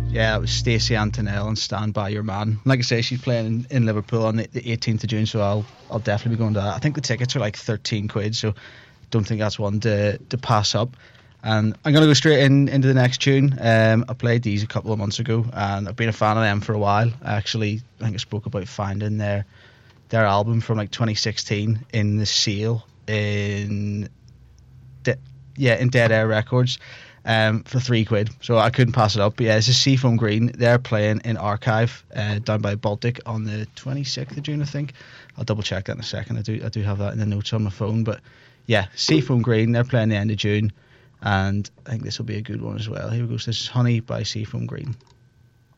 Yeah, it was Stacey Antonell and Stand By Your Man. Like I say, she's playing in Liverpool on the 18th of June, so I'll definitely be going to that. I think the tickets are like 13 quid, so don't think that's one to pass up. And I'm going to go straight into the next tune. I played these a couple of months ago, and I've been a fan of them for a while. I think I spoke about finding their album from like 2016 in the sale in Dead Air Records. For 3 quid, so I couldn't pass it up. But yeah, this is Seafoam Green. They're playing in Archive down by Baltic on the 26th of June, I think. I'll double check that in a second. I do have that in the notes on my phone. But yeah, Seafoam Green, they're playing the end of June, and I think this will be a good one as well. Here we go. So this is Honey by Seafoam Green.